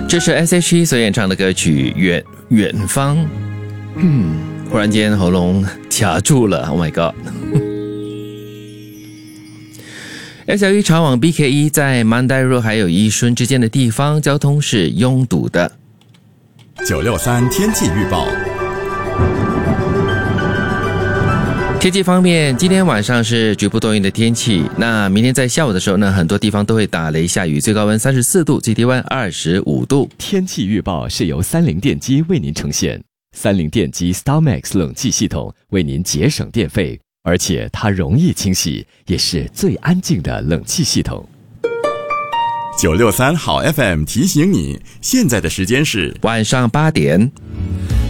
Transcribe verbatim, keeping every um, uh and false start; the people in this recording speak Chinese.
这是 S H E 所演唱的歌曲《远远方》。嗯，忽然间喉咙卡住了 ，Oh my God！S L E 朝往 B K 一在 Mandai Road 还有宜春之间的地方，交通是拥堵的。 九六三天气预报。 天气方面，今天晚上是局部多云的天气。那明天在下午的时候呢，很多地方都会打雷下雨，最高温三十四度，最低温二十五度。 天气预报是由三菱电机为您呈现。三菱电机 StarMax 冷气系统为您节省电费，而且它容易清洗，也是最安静的冷气系统。 九六三好 F M 提醒你，现在的时间是晚上八点。